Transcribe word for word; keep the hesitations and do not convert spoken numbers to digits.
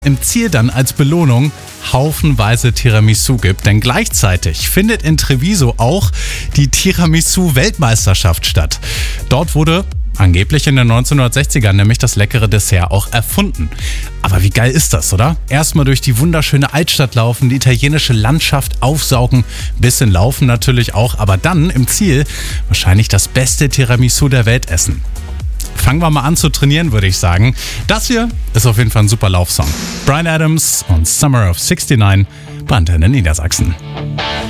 Im Ziel dann als Belohnung haufenweise Tiramisu gibt, denn gleichzeitig findet in Treviso auch die Tiramisu-Weltmeisterschaft statt. Dort wurde angeblich in den neunzehnhundertsechzigern nämlich das leckere Dessert auch erfunden. Aber wie geil ist das, oder? Erstmal durch die wunderschöne Altstadt laufen, die italienische Landschaft aufsaugen, bisschen laufen natürlich auch, aber dann im Ziel wahrscheinlich das beste Tiramisu der Welt essen. Fangen wir mal an zu trainieren, würde ich sagen. Das hier ist auf jeden Fall ein super Laufsong. Bryan Adams und Summer of sixty-nine bei Antenne Niedersachsen.